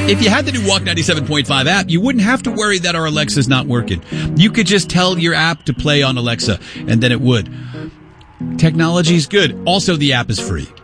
If you had the new Walk 97.5 app, you wouldn't have to worry that our Alexa's not working. You could just tell your app to play on Alexa, and then it would. Technology's good. Also, the app is free.